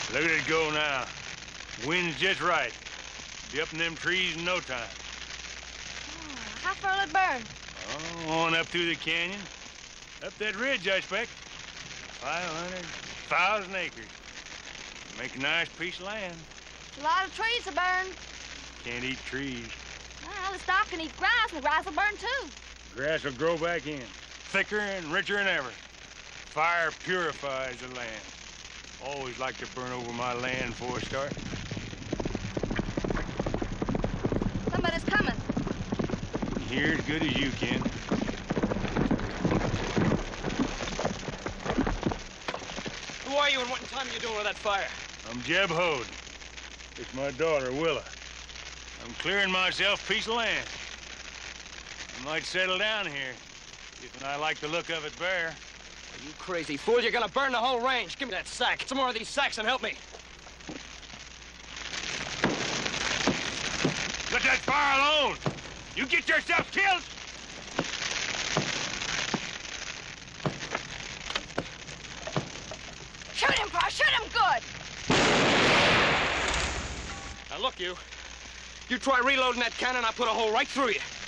Look at it go now. Wind's just right. Be up in them trees in no time. Oh, how far will it burn? Oh, on up through the canyon. Up that ridge, I expect. 500,000 acres. Make a nice piece of land. It's a lot of trees to burn. Can't eat trees. Well, the stock can eat grass, and the grass will burn too. Grass will grow back in, thicker and richer than ever. Fire purifies the land. Always like to burn over my land before I start. Somebody's coming. Here as good as you can. Who are you and what in time are you doing with that fire? I'm Jeb Hode. It's my daughter, Willa. I'm clearing myself a piece of land. I might settle down here, if I like the look of it bare. Are you crazy fool? You're gonna burn the whole range. Give me that sack. Some more of these sacks and help me. Let that fire alone! You get yourself killed! Shoot him, Pa! Shoot him good! Now look, you try reloading that cannon, I'll put a hole right through you.